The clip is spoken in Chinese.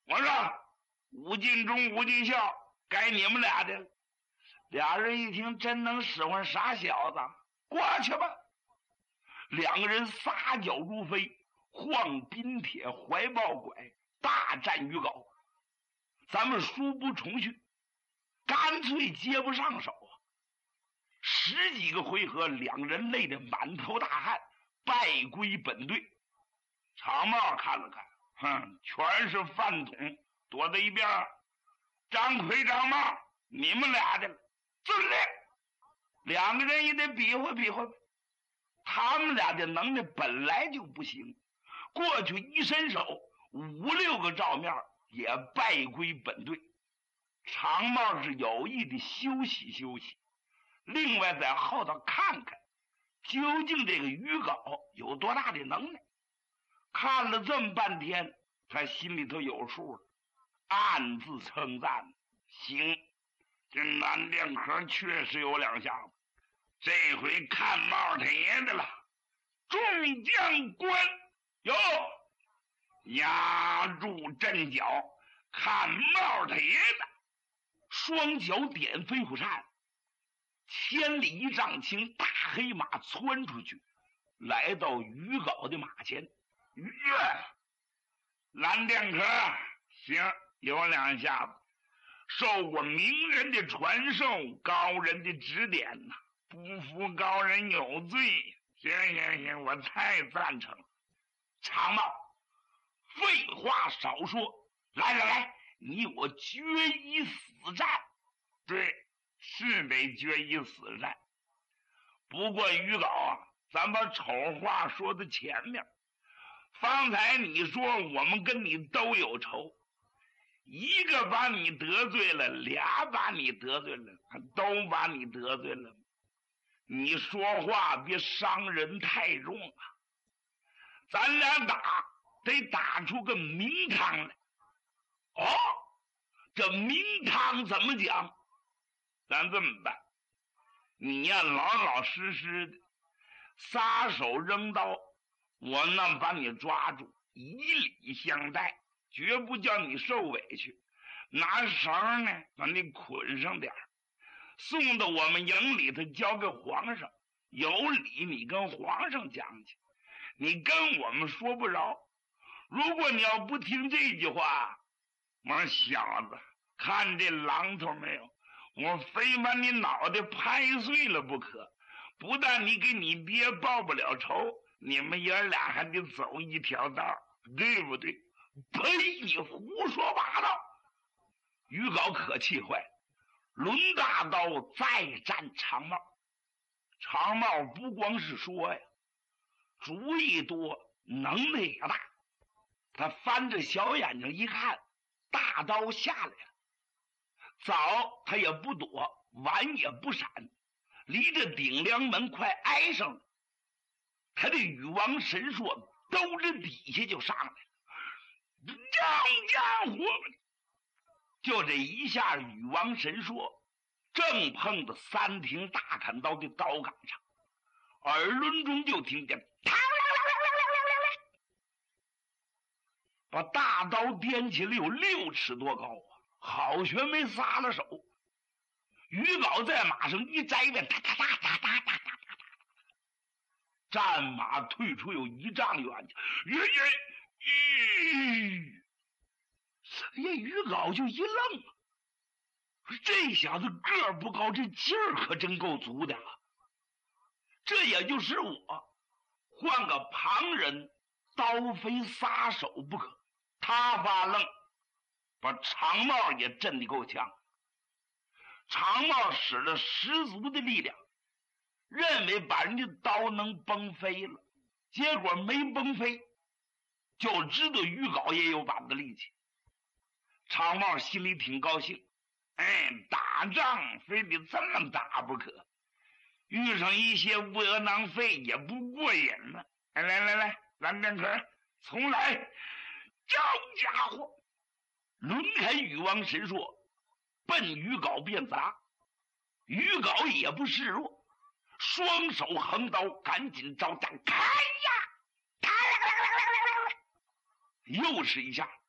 我说武进忠、武进孝，该你们俩的了。俩人一听，真能使唤傻小子，过去吧。两个人撒脚如飞，晃冰铁，怀抱拐，大战于皋。咱们书不重叙，干脆接不上手啊！10几个回合，两人累得满头大汗，败归本队。长帽看了看，全是饭桶，躲在一边。张奎、张帽，你们俩的遵令。两个人也得比划比划。他们俩的能耐本来就不行，过去一伸手，5、6个照面也败归本队。长帽是有意的休息休息，另外在后头看看究竟这个于皋有多大的能耐。看了这么半天，他心里头有数了，暗自称赞：行，这南店壳确实有两下子，这回看帽他爷的了。众将官哟，压住阵脚，看帽他爷的。双脚点飞虎扇，千里一丈青，大黑马窜出去，来到于皋的马前。蓝靛壳，行，有两下子，受过名人的传授，高人的指点呐，不服高人有罪。行，我太赞成了。长帽，废话少说，来，你我决一死战。对，是得决一死战。不过于皋啊，咱把丑话说在前面。方才你说我们跟你都有仇，一个把你得罪了，俩把你得罪了，都把你得罪了。你说话别伤人太重啊！咱俩打得打出个名堂来。哦，这名堂怎么讲？咱这么办，你呀老老实实的撒手扔刀，我那把你抓住，以礼相待，绝不叫你受委屈。拿绳呢把你捆上点，送到我们营里头交给皇上，有理你跟皇上讲去，你跟我们说不着。如果你要不听这句话，我小子看这榔头没有，我非把你脑袋拍碎了不可。不但你给你爹报不了仇，你们爷俩还得走一条道，对不对？呸！你胡说八道！于皋可气坏了，抡大刀再战长帽。长帽不光是说呀，主意多，能耐也大。他翻着小眼睛一看，大刀下来了，早他也不躲，晚也不闪，离着顶梁门快挨上了。他的禹王神硕兜着底下就上来了，这家伙就这一下，禹王神硕正碰到三挺大砍刀的刀杆上，耳轮中就听见把大刀掂起来有6尺多高啊，好悬没撒了手。于皋在马上一摘便哒哒哒哒哒哒哒，战马退出有1丈远去。于皋就一愣，这小子个儿不高，这劲儿可真够足的啊！这也就是我，换个旁人，刀非撒手不可。他发愣，把长帽也震得够呛。长帽使了十足的力量，认为把人家刀能崩飞了，结果没崩飞，就知道于皋也有把子力气。长帽心里挺高兴，打仗非得这么打不可，遇上一些窝囊废也不过瘾了。来，蓝靛壳，重来！这家伙抡开禹王神硕，奔于皋便砸。于皋也不示弱，双手横刀，赶紧招架，开呀！又是一下，